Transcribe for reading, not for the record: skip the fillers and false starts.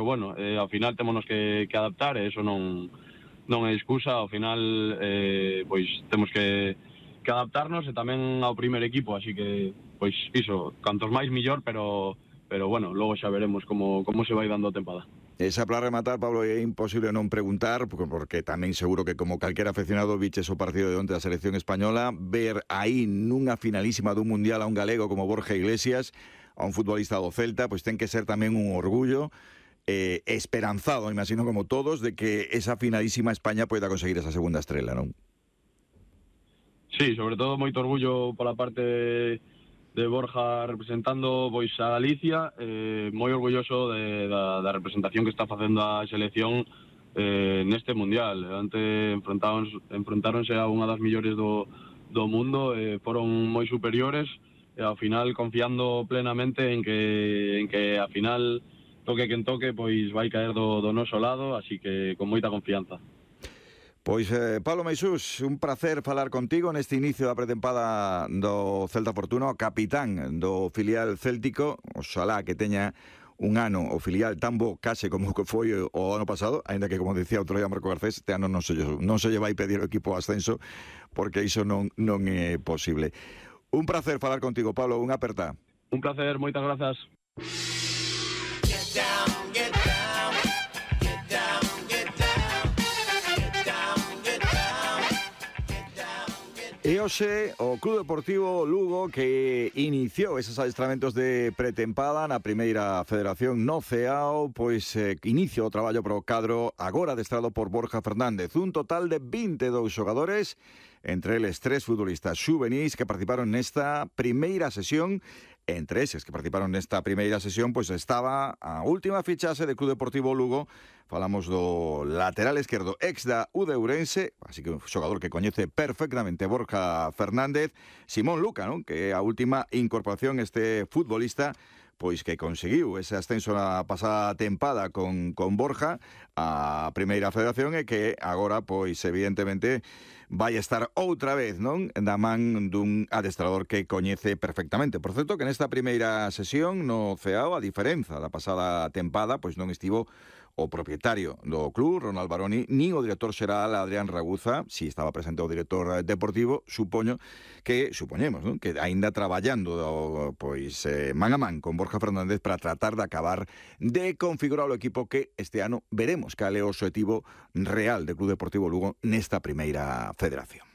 bueno, ao final témonos que adaptar, e eso non é excusa. Ao final pois temos que adaptarnos, e tamén ao primer equipo, así que pois iso, cantos máis millor, pero bueno, logo xa veremos como se vai dando a tempada. Esa para rematar, Pablo, é imposible non preguntar, porque tamén seguro que como calquer afeccionado viches o partido de onte da selección española, ver aí nunha finalísima dun mundial a un galego como Borja Iglesias, a un futbolista do Celta, pois ten que ser tamén un orgullo, esperanzado, imagino como todos, de que esa finalísima España poida conseguir esa segunda estrela, non? Sí, sobre todo moito orgullo pola parte de Borja representando pois a Galicia, moi orgulloso da representación que está facendo a selección neste mundial. Ante enfrontáronse a unha das millores do mundo, foron moi superiores, e ao final confiando plenamente en que a final toque quen toque, pois vai caer do noso lado, así que con moita confianza. Pois, Pablo Meisús, un placer falar contigo neste inicio da pretempada do Celta Fortuna, capitán do filial céltico. Oxalá que teña un ano o filial tan bo case como que foi o ano pasado, aínda que, como dicía outro día Marco Garcés, este ano non se lle vai pedir o equipo ascenso, porque iso non é posible. Un placer falar contigo, Pablo, unha aperta. Un placer, moitas grazas. E hoxe o Club Deportivo Lugo, que iniciou eses adestramentos de pretempada na primeira federación no CEAO, pois inicio o traballo pro cadro agora adestrado por Borja Fernández. Un total de 22 xogadores, entre eles 3 futbolistas xuvenís que participaron nesta primeira sesión. Entre eses que participaron nesta primeira sesión, pois estaba a última fichaxe de Club Deportivo Lugo. Falamos do lateral esquerdo ex da UD Ourense, así que un xogador que coñece perfectamente Borja Fernández, Simón Luca, non? Que é a última incorporación, este futbolista pois que conseguiu ese ascenso na pasada tempada con Borja a primeira federación, e que agora, pois evidentemente, vai estar outra vez, non? Da man dun adestrador que coñece perfectamente. Por certo, que nesta primeira sesión no CEAO, a diferenza da pasada tempada, pois non estivo o propietario do club, Ronald Baroni, nin o director xeral, Adrián Raguza. Si estaba presente o director deportivo, supoñemos, non? Que aínda traballando pois man a man con Borja Fernández para tratar de acabar de configurar o equipo que este ano veremos cal é o obxectivo real do Club Deportivo Lugo nesta primeira federación.